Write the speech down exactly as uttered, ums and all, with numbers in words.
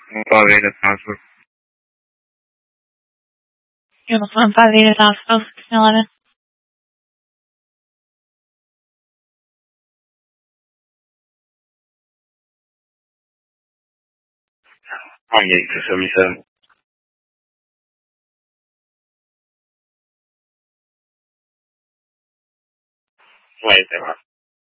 Non fa avere transfer. Io non fa vedere la situazione. Ma niente, se mi serve. Niente, ma